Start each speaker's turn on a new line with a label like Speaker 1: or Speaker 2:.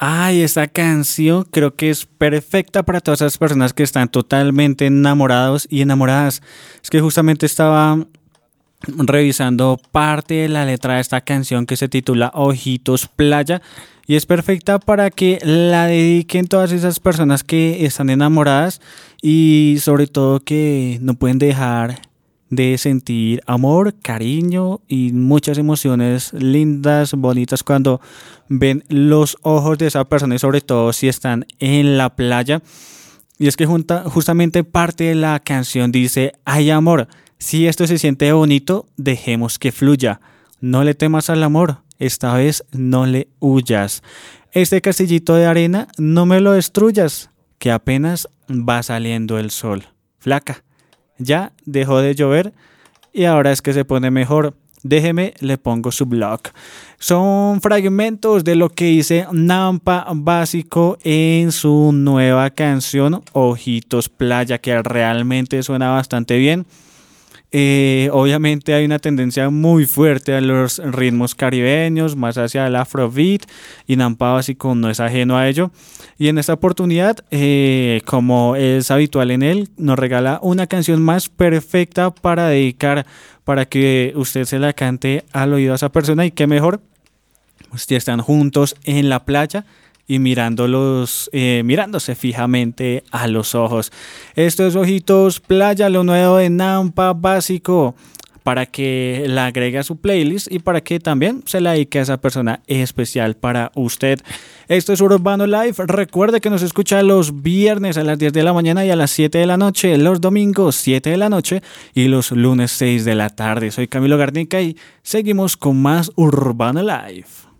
Speaker 1: Ay, esta canción creo que es perfecta para todas esas personas que están totalmente enamorados y enamoradas. Es que justamente estaba revisando parte de la letra de esta canción que se titula Ojitos Playa y es perfecta para que la dediquen todas esas personas que están enamoradas y sobre todo que no pueden dejar de sentir amor, cariño y muchas emociones lindas, bonitas cuando ven los ojos de esa persona y sobre todo si están en la playa. Y es que justamente parte de la canción dice, ay amor, si esto se siente bonito, dejemos que fluya. No le temas al amor, esta vez no le huyas. Este castillito de arena, no me lo destruyas, que apenas va saliendo el sol. Flaca, ya dejó de llover y ahora es que se pone mejor. Déjeme, le pongo su blog. Son fragmentos de lo que dice Nampa Básico en su nueva canción Ojitos Playa, que realmente suena bastante bien. Obviamente hay una tendencia muy fuerte a los ritmos caribeños, más hacia el afrobeat, y Nampa Básico no es ajeno a ello. Y en esta oportunidad, como es habitual en él, nos regala una canción más perfecta para dedicar, para que usted se la cante al oído a esa persona, y qué mejor si están juntos en la playa y mirándose fijamente a los ojos. Esto es Ojitos Playa, lo nuevo de Nampa Básico, para que la agregue a su playlist y para que también se la dedique a esa persona especial para usted. Esto es Urbano Live. Recuerde que nos escucha los viernes a las 10 de la mañana y a las 7 de la noche, los domingos 7 de la noche y los lunes 6 de la tarde. Soy Camilo Garnica y seguimos con más Urbano Live.